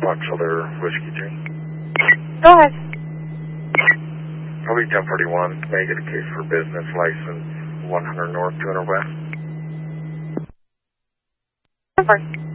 Fox Other Whiskey 2. Go ahead. Probably 1041. May I get a case for business license 100 North, 200 West? Perfect.